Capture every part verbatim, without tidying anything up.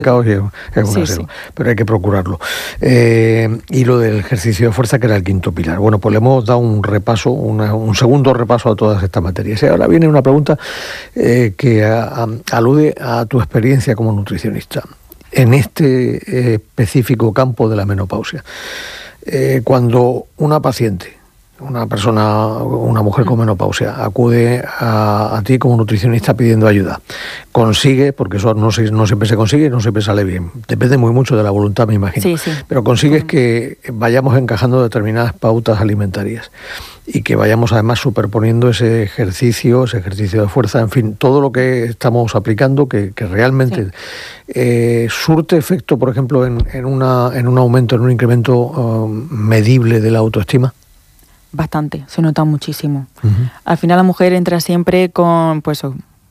caos y es, es una sí, selva, sí. pero hay que procurarlo. Eh, y lo del ejercicio de fuerza, que era el quinto pilar. Bueno, pues le hemos dado un repaso, una, un segundo repaso a todas estas materias. Y ahora viene una pregunta eh, que a, a, alude a tu experiencia como nutricionista en este eh, específico campo de la menopausia. Eh, cuando una paciente, una persona, una mujer con menopausia, acude a, a ti como nutricionista pidiendo ayuda, consigue, porque eso no, se, no siempre se consigue, no siempre sale bien, depende muy mucho de la voluntad, me imagino, Sí, sí. pero consigues que vayamos encajando determinadas pautas alimentarias y que vayamos además superponiendo ese ejercicio, ese ejercicio de fuerza, en fin, todo lo que estamos aplicando que, que realmente sí. eh, surte efecto, por ejemplo, en, en, una, en un aumento, en un incremento uh, medible de la autoestima. Bastante, se nota muchísimo. Uh-huh. Al final la mujer entra siempre con, pues,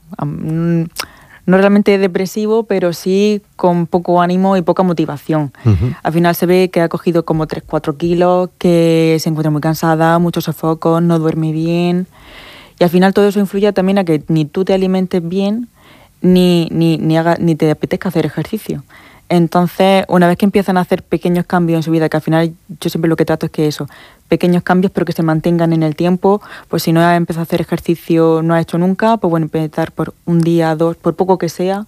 um, no realmente depresivo, pero sí con poco ánimo y poca motivación. Uh-huh. Al final se ve que ha cogido como tres cuatro kilos, que se encuentra muy cansada, muchos sofocos, no duerme bien. Y al final todo eso influye también a que ni tú te alimentes bien, ni, ni, ni, haga, ni te apetezca hacer ejercicio. Entonces, una vez que empiezan a hacer pequeños cambios en su vida, que al final yo siempre lo que trato es que eso, pequeños cambios pero que se mantengan en el tiempo, pues si no ha empezado a hacer ejercicio, no ha hecho nunca, pues bueno, empezar por un día, dos, por poco que sea,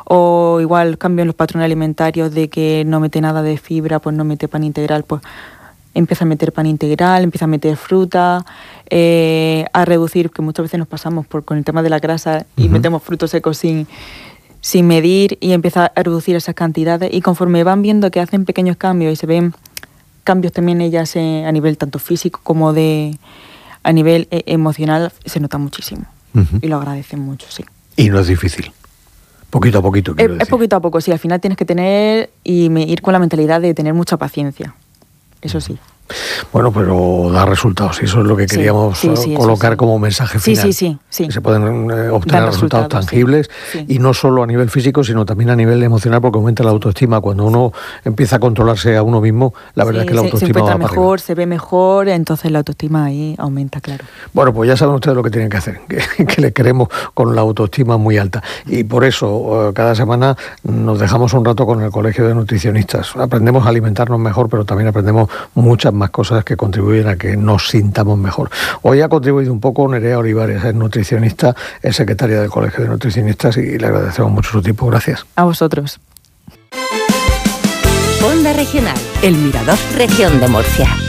o igual cambio en los patrones alimentarios de que no mete nada de fibra, pues no mete pan integral, pues empieza a meter pan integral, empieza a meter fruta, eh, a reducir, que muchas veces nos pasamos por, con el tema de la grasa y uh-huh. metemos frutos secos sin... sin medir y empieza a reducir esas cantidades, y conforme van viendo que hacen pequeños cambios y se ven cambios también ellas eh, a nivel tanto físico como de a nivel eh, emocional, se nota muchísimo uh-huh. y lo agradecen mucho, sí. Y no es difícil, poquito a poquito quiero es, decir. Es poquito a poco, sí, al final tienes que tener y me, ir con la mentalidad de tener mucha paciencia, eso sí. Bueno, pero da resultados, y eso es lo que queríamos sí, sí, sí, colocar sí. como mensaje final. Sí, sí, sí. sí. Se pueden eh, obtener resultados, resultados tangibles, sí. Sí. y no solo a nivel físico, sino también a nivel emocional, porque aumenta la autoestima. Cuando uno empieza a controlarse a uno mismo, la verdad sí, es que la autoestima se, se encuentra va para mejor, arriba. Se ve mejor, entonces la autoestima ahí aumenta, claro. Bueno, pues ya saben ustedes lo que tienen que hacer, que, que le queremos con la autoestima muy alta. Y por eso, cada semana nos dejamos un rato con el Colegio de Nutricionistas. Aprendemos a alimentarnos mejor, pero también aprendemos muchas más cosas que contribuyen a que nos sintamos mejor. Hoy ha contribuido un poco Nerea Olivares, es nutricionista, es secretaria del Colegio de Nutricionistas, y le agradecemos mucho su tiempo. Gracias. A vosotros. Onda Regional, El Mirador, Región de Murcia.